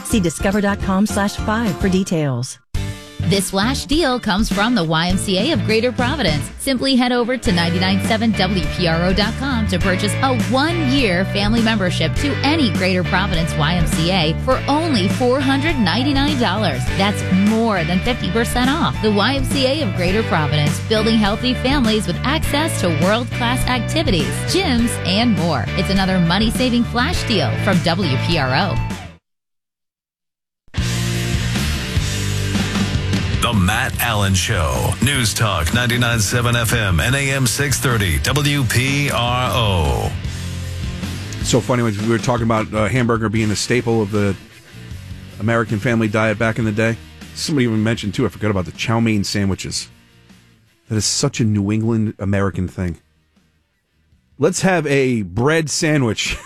See discover.com/5 for details. This flash deal comes from the YMCA of Greater Providence. Simply head over to 997WPRO.com to purchase a 1-year family membership to any Greater Providence YMCA for only $499. That's more than 50% off. The YMCA of Greater Providence, building healthy families with access to world-class activities, gyms, and more. It's another money-saving flash deal from WPRO. The Matt Allen Show. News Talk 99.7 FM and AM 630 WPRO. So funny when we were talking about hamburger being a staple of the American family diet back in the day. Somebody even mentioned, too, I forgot about the chow mein sandwiches. That is such a New England American thing. Let's have a bread sandwich.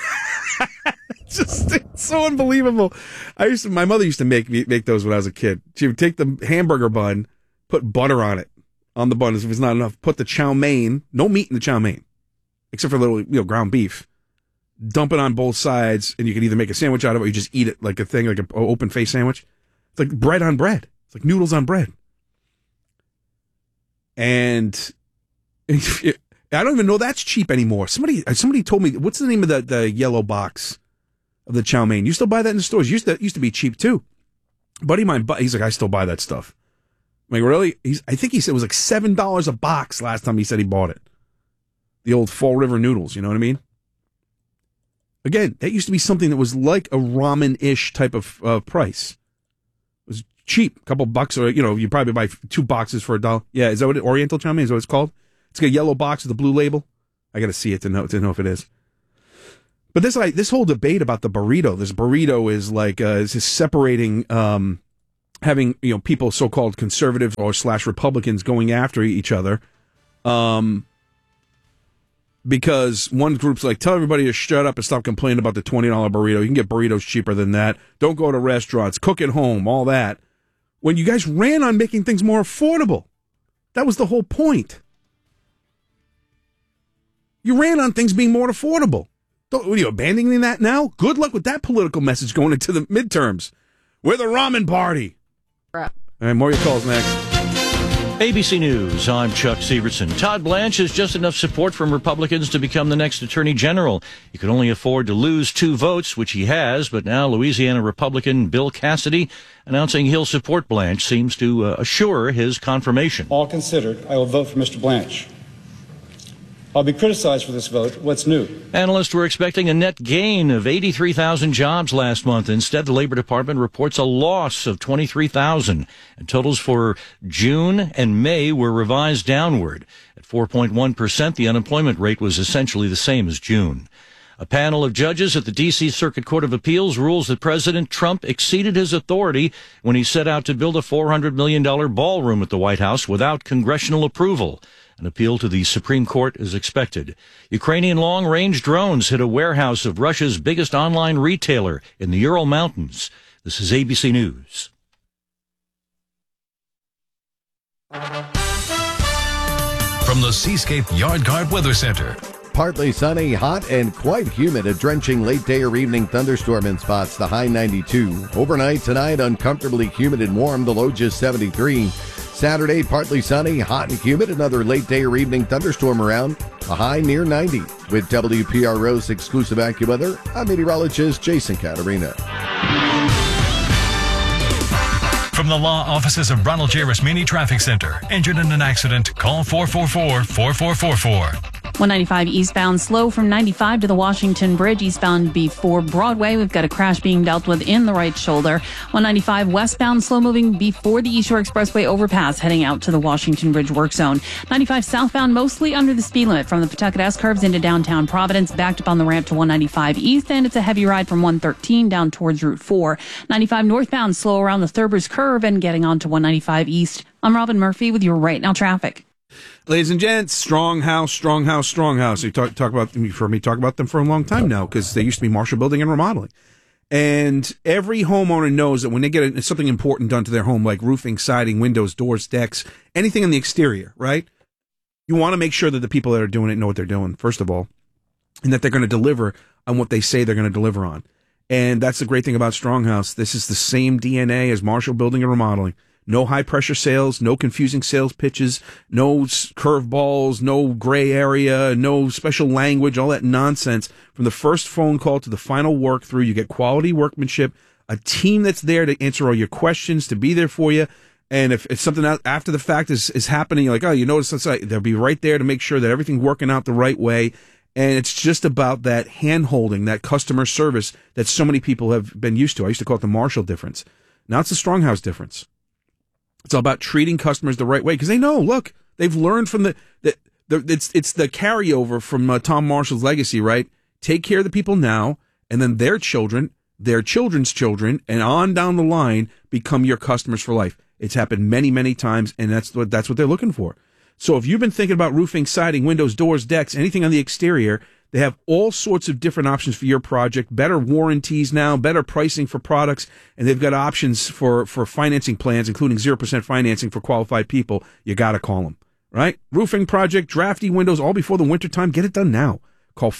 It's so unbelievable. My mother used to make those when I was a kid. She would take the hamburger bun, put butter on it, on the bun. If it's not enough, put the chow mein, no meat in the chow mein, except for a little, ground beef. Dump it on both sides, and you can either make a sandwich out of it, or you just eat it like a thing, like an open face sandwich. It's like bread on bread. It's like noodles on bread. And I don't even know that's cheap anymore. Somebody told me, what's the name of the yellow box of the chow mein? You still buy that in the stores? Used to be cheap too. Buddy of mine, he's like, I still buy that stuff. I'm like, really? I think he said it was like $7 a box last time he said he bought it. The old Fall River noodles, you know what I mean? Again, that used to be something that was like a ramen-ish type of price. It was cheap, a couple bucks, or you probably buy 2 boxes for $1. Yeah, is that what Oriental chow mein is? What it's called? It's got a yellow box with a blue label. I got to see it to know if it is. But this whole debate about the burrito, this burrito is like is separating, having people so-called conservatives or / Republicans going after each other, because one group's like, tell everybody to shut up and stop complaining about the $20 burrito. You can get burritos cheaper than that. Don't go to restaurants. Cook at home. All that. When you guys ran on making things more affordable, that was the whole point. You ran on things being more affordable. What are you abandoning that now? Good luck with that political message going into the midterms. We're the ramen party. All right, more of your calls next. ABC News, I'm Chuck Severson. Todd Blanche has just enough support from Republicans to become the next Attorney General. He could only afford to lose 2 votes, which he has, but now Louisiana Republican Bill Cassidy announcing he'll support Blanche seems to assure his confirmation. All considered, I will vote for Mr. Blanche. I'll be criticized for this vote. What's new? Analysts were expecting a net gain of 83,000 jobs last month. Instead, the Labor Department reports a loss of 23,000. And totals for June and May were revised downward. At 4.1%, the unemployment rate was essentially the same as June. A panel of judges at the D.C. Circuit Court of Appeals rules that President Trump exceeded his authority when he set out to build a $400 million ballroom at the White House without congressional approval. An appeal to the Supreme Court is expected. Ukrainian long-range drones hit a warehouse of Russia's biggest online retailer in the Ural Mountains. This is ABC News. From the Seascape Yard Guard Weather Center. Partly sunny, hot, and quite humid. A drenching late day or evening thunderstorm in spots, the high 92. Overnight tonight, uncomfortably humid and warm, the low just 73. Saturday, partly sunny, hot and humid. Another late day or evening thunderstorm around, a high near 90. With WPRO's exclusive AccuWeather, I'm meteorologist Jason Caterina. From the law offices of Ronald J. Rasmini Traffic Center. Injured in an accident? Call 444-4444. 195 eastbound slow from 95 to the Washington Bridge. Eastbound before Broadway. We've got a crash being dealt with in the right shoulder. 195 westbound slow moving before the East Shore Expressway overpass heading out to the Washington Bridge work zone. 95 southbound mostly under the speed limit from the Pawtucket S-curves into downtown Providence. Backed up on the ramp to 195 east, and it's a heavy ride from 113 down towards Route 4. 95 northbound slow around the Thurber's curve and getting on to 195 east. I'm Robin Murphy with your Right Now traffic. Ladies and gents, Strong House. You talk about them, you've heard me talk about them for a long time now because they used to be Marshall Building and Remodeling. And every homeowner knows that when they get something important done to their home, like roofing, siding, windows, doors, decks, anything in the exterior, right? You want to make sure that the people that are doing it know what they're doing, first of all, and that they're going to deliver on what they say they're going to deliver on. And that's the great thing about Stronghouse. This is the same DNA as Marshall Building and Remodeling. No high-pressure sales, no confusing sales pitches, no curveballs, no gray area, no special language, all that nonsense. From the first phone call to the final work through, you get quality workmanship, a team that's there to answer all your questions, to be there for you. And if something after the fact is happening, you're like, oh, you notice that's like, they'll be right there to make sure that everything's working out the right way. And it's just about that hand-holding, that customer service that so many people have been used to. I used to call it the Marshall difference. Now it's the Stronghouse difference. It's all about treating customers the right way because they know, look, they've learned from it's the carryover from Tom Marshall's legacy, right? Take care of the people now, and then their children, their children's children, and on down the line become your customers for life. It's happened many, many times, and that's what they're looking for. So if you've been thinking about roofing, siding, windows, doors, decks, anything on the exterior, they have all sorts of different options for your project, better warranties now, better pricing for products, and they've got options for financing plans, including 0% financing for qualified people. You got to call them, right? Roofing project, drafty windows, all before the wintertime. Get it done now. Call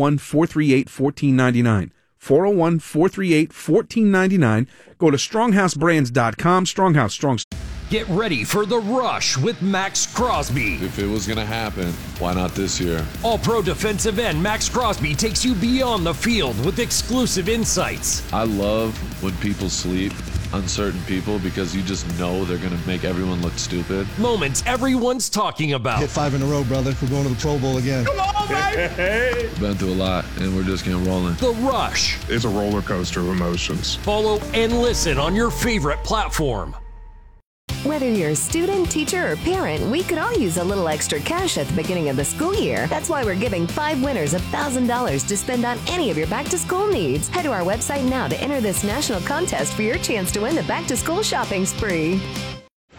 401-438-1499. 401-438-1499. Go to StronghouseBrands.com. Stronghouse, strong. Get ready for The Rush with Max Crosby. If it was going to happen, why not this year? All-Pro defensive end Max Crosby takes you beyond the field with exclusive insights. I love when people sleep on certain people because you just know they're going to make everyone look stupid. Moments everyone's talking about. Hit 5 in a row, brother. We're going to the Pro Bowl again. Come on, baby! Been through a lot, and we're just getting rolling. The Rush. It's a roller coaster of emotions. Follow and listen on your favorite platform. Whether you're a student, teacher, or parent, we could all use a little extra cash at the beginning of the school year. That's why we're giving 5 winners $1,000 to spend on any of your back-to-school needs. Head to our website now to enter this national contest for your chance to win the back-to-school shopping spree.